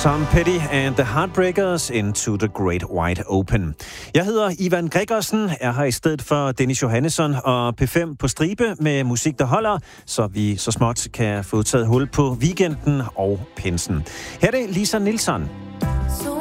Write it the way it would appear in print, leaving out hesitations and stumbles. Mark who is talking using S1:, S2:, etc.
S1: Tom Petty and the Heartbreakers Into the Great Wide Open. Jeg hedder Ivan Gregersen, er her i stedet for Dennis Johannesson og P5 på stribe med musik, der holder, så vi så småt kan få taget hul på weekenden og pinsen. Her er det Lisa Nilsson.